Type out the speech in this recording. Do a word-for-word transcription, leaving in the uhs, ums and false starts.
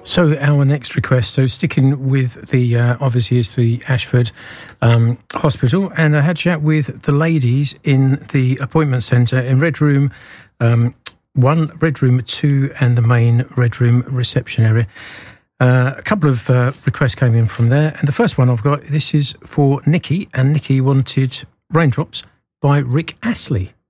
So our next request, so sticking with the, uh, obviously is the Ashford um, Hospital, and I had a chat with the ladies in the appointment centre in Red Room um, one, Red Room two, and the main Red Room reception area. Uh, a couple of uh, requests came in from there, and the first one I've got, this is for Nikki, and Nikki wanted Raindrops by Rick Astley.